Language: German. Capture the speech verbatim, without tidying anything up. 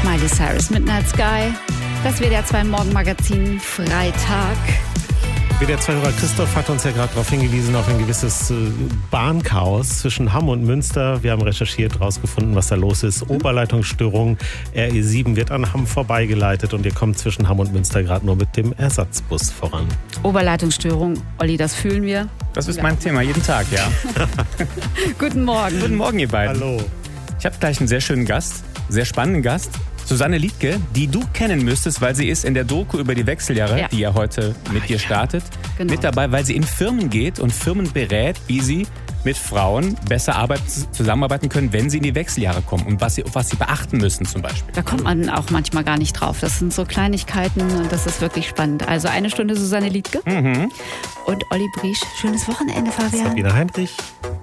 Miley Cyrus, Midnight Sky. Das W D R zwei Morgenmagazin, Freitag. W D R zwei-Hörer Christoph hat uns ja gerade darauf hingewiesen, auf ein gewisses Bahnchaos zwischen Hamm und Münster. Wir haben recherchiert, herausgefunden, was da los ist. Mhm. Oberleitungsstörung, R E sieben wird an Hamm vorbeigeleitet und ihr kommt zwischen Hamm und Münster gerade nur mit dem Ersatzbus voran. Oberleitungsstörung, Olli, das fühlen wir. Das ist mein Thema, jeden Tag, ja. Guten Morgen. Guten Morgen, ihr beiden. Hallo. Ich habe gleich einen sehr schönen Gast, sehr spannenden Gast. Susanne Liedtke, die du kennen müsstest, weil sie ist in der Doku über die Wechseljahre, ja. die ja heute mit dir startet, genau. mit dabei, weil sie in Firmen geht und Firmen berät, wie sie mit Frauen besser arbeiten, zusammenarbeiten können, wenn sie in die Wechseljahre kommen und was sie, auf was sie beachten müssen zum Beispiel. Da kommt man auch manchmal gar nicht drauf. Das sind so Kleinigkeiten und das ist wirklich spannend. Also eine Stunde Susanne Liedtke mhm. und Olli Briesch. Schönes Wochenende, Fabian. Sabine Heinrich.